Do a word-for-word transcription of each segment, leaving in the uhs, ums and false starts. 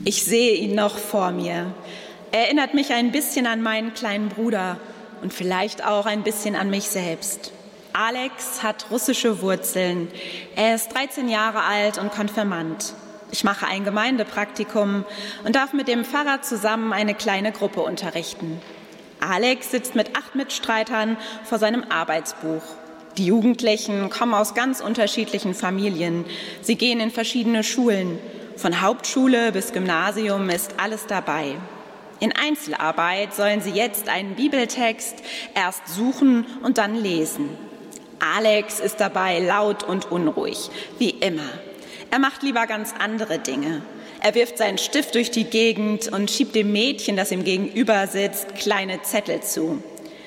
Ich sehe ihn noch vor mir. Er erinnert mich ein bisschen an meinen kleinen Bruder und vielleicht auch ein bisschen an mich selbst. Alex hat russische Wurzeln. Er ist dreizehn Jahre alt und Konfirmand. Ich mache ein Gemeindepraktikum und darf mit dem Pfarrer zusammen eine kleine Gruppe unterrichten. Alex sitzt mit acht Mitstreitern vor seinem Arbeitsbuch. Die Jugendlichen kommen aus ganz unterschiedlichen Familien. Sie gehen in verschiedene Schulen. Von Hauptschule bis Gymnasium ist alles dabei. In Einzelarbeit sollen sie jetzt einen Bibeltext erst suchen und dann lesen. Alex ist dabei laut und unruhig, wie immer. Er macht lieber ganz andere Dinge. Er wirft seinen Stift durch die Gegend und schiebt dem Mädchen, das ihm gegenüber sitzt, kleine Zettel zu.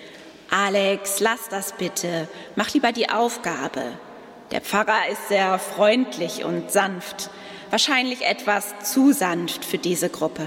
Alex, lass das bitte. Mach lieber die Aufgabe. Der Pfarrer ist sehr freundlich und sanft. Wahrscheinlich etwas zu sanft für diese Gruppe.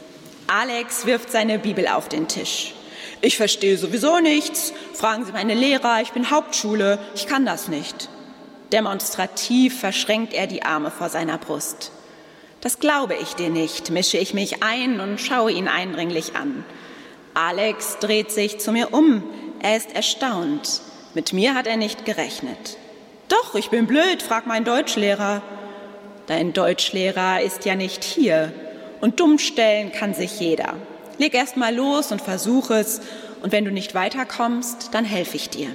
Alex wirft seine Bibel auf den Tisch. Ich verstehe sowieso nichts. Fragen Sie meine Lehrer, ich bin Hauptschule, ich kann das nicht. Demonstrativ verschränkt er die Arme vor seiner Brust. Das glaube ich dir nicht, mische ich mich ein und schaue ihn eindringlich an. Alex dreht sich zu mir um. Er ist erstaunt. Mit mir hat er nicht gerechnet. Doch, ich bin blöd, frag meinen Deutschlehrer. Dein Deutschlehrer ist ja nicht hier. Und dumm stellen kann sich jeder. Leg erst mal los und versuch es. Und wenn du nicht weiterkommst, dann helfe ich dir.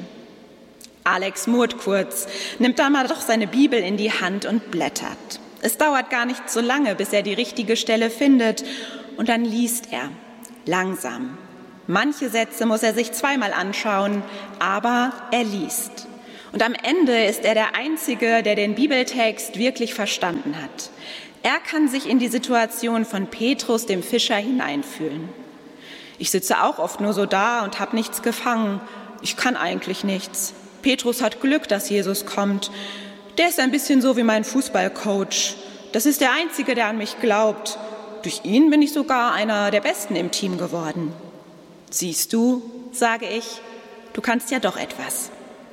Alex murrt kurz, nimmt dann mal doch seine Bibel in die Hand und blättert. Es dauert gar nicht so lange, bis er die richtige Stelle findet. Und dann liest er. Langsam. Manche Sätze muss er sich zweimal anschauen, aber er liest. Und am Ende ist er der Einzige, der den Bibeltext wirklich verstanden hat. Er kann sich in die Situation von Petrus, dem Fischer, hineinfühlen. Ich sitze auch oft nur so da und habe nichts gefangen. Ich kann eigentlich nichts. Petrus hat Glück, dass Jesus kommt. Der ist ein bisschen so wie mein Fußballcoach. Das ist der Einzige, der an mich glaubt. Durch ihn bin ich sogar einer der Besten im Team geworden. Siehst du, sage ich, du kannst ja doch etwas.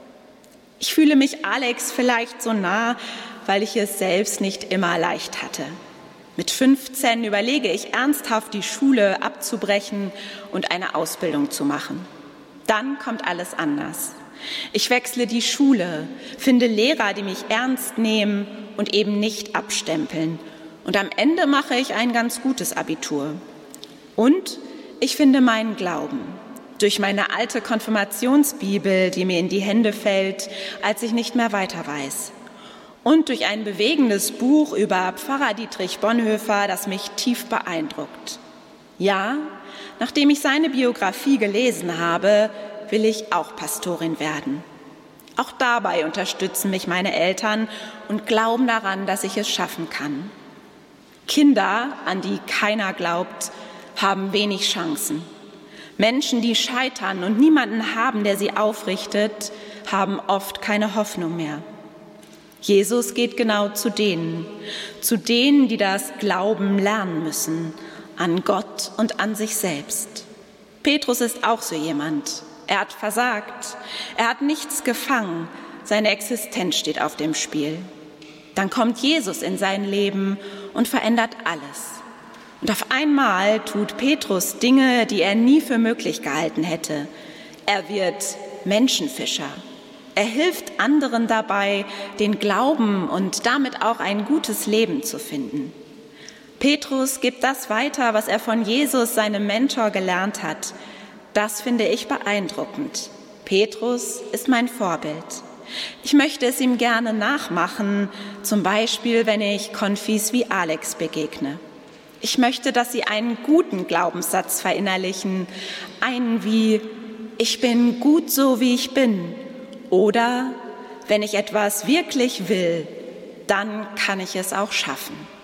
Ich fühle mich Alex vielleicht so nah, weil ich es selbst nicht immer leicht hatte. Mit fünfzehn überlege ich ernsthaft, die Schule abzubrechen und eine Ausbildung zu machen. Dann kommt alles anders. Ich wechsle die Schule, finde Lehrer, die mich ernst nehmen und eben nicht abstempeln. Und am Ende mache ich ein ganz gutes Abitur. Und ich finde meinen Glauben. Durch meine alte Konfirmationsbibel, die mir in die Hände fällt, als ich nicht mehr weiter weiß. Und durch ein bewegendes Buch über Pfarrer Dietrich Bonhoeffer, das mich tief beeindruckt. Ja, nachdem ich seine Biografie gelesen habe, will ich auch Pastorin werden. Auch dabei unterstützen mich meine Eltern und glauben daran, dass ich es schaffen kann. Kinder, an die keiner glaubt, haben wenig Chancen. Menschen, die scheitern und niemanden haben, der sie aufrichtet, haben oft keine Hoffnung mehr. Jesus geht genau zu denen, zu denen, die das Glauben lernen müssen, an Gott und an sich selbst. Petrus ist auch so jemand. Er hat versagt, er hat nichts gefangen, seine Existenz steht auf dem Spiel. Dann kommt Jesus in sein Leben und verändert alles. Und auf einmal tut Petrus Dinge, die er nie für möglich gehalten hätte. Er wird Menschenfischer. Er hilft anderen dabei, den Glauben und damit auch ein gutes Leben zu finden. Petrus gibt das weiter, was er von Jesus, seinem Mentor, gelernt hat. Das finde ich beeindruckend. Petrus ist mein Vorbild. Ich möchte es ihm gerne nachmachen, zum Beispiel, wenn ich Konfis wie Alex begegne. Ich möchte, dass sie einen guten Glaubenssatz verinnerlichen, einen wie, ich bin gut so, wie ich bin. Oder, wenn ich etwas wirklich will, dann kann ich es auch schaffen.